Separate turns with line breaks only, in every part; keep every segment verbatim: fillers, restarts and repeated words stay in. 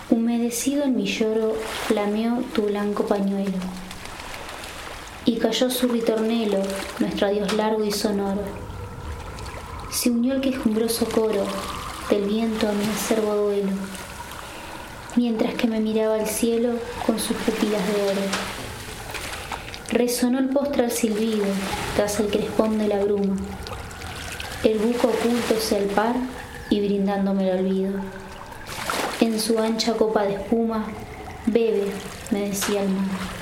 Humedecido en mi lloro, flameó tu blanco pañuelo, y cayó su ritornelo, nuestro adiós largo y sonoro. Se unió el quejumbroso coro del viento a mi acerbo duelo, mientras que me miraba al cielo con sus pupilas de oro. Resonó el postral silbido tras el crespón de la bruma, el buco ocultóse al par y brindándome el olvido. En su ancha copa de espuma, bebe, me decía el mar.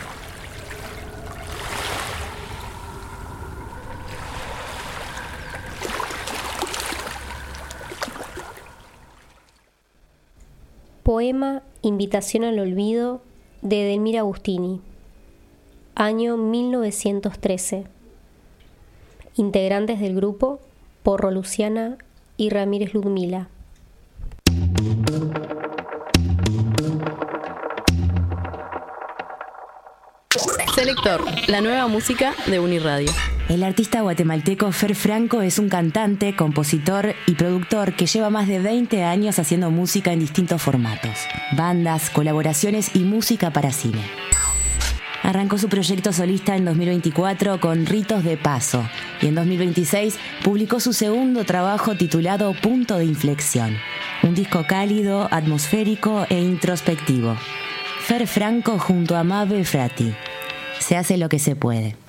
Poema Invitación al Olvido de Edelmira Agustini. Año mil novecientos trece. Integrantes del grupo: Porro Luciana y Ramírez Ludmila.
Selector, la nueva música de Uniradio.
El artista guatemalteco Fer Franco es un cantante, compositor y productor que lleva más de veinte años haciendo música en distintos formatos: bandas, colaboraciones y música para cine. Arrancó su proyecto solista en dos mil veinticuatro con Ritos de Paso y en dos mil veintiséis publicó su segundo trabajo titulado Punto de Inflexión, un disco cálido, atmosférico e introspectivo. Fer Franco junto a Mabe Frati. Se hace lo que se puede.